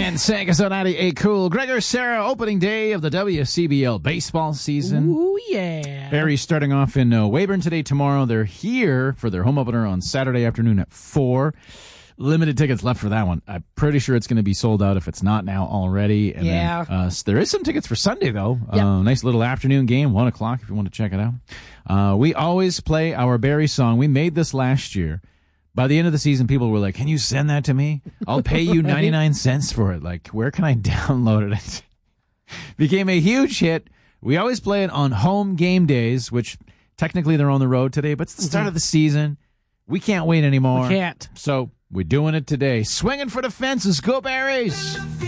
And Sagas on 98 Cool. Gregor, Sarah, opening day of the WCBL baseball season. Ooh, yeah. Barry's starting off in Weyburn today, tomorrow. They're here for their home opener on Saturday afternoon at 4. Limited tickets left for that one. I'm pretty sure it's going to be sold out if it's not now already. And Yeah. Then, there is some tickets for Sunday, though. Yep. Nice little afternoon game, 1 o'clock if you want to check it out. We always play our Barry song. We made this last year. By the end of the season, people were like, can you send that to me? I'll pay you 99 cents for it. Like, where can I download it? Became a huge hit. We always play it on home game days, which technically they're on the road today, but it's the start of the season. We can't wait anymore. We can't. So we're doing it today. Swinging for the fences. Go Berries!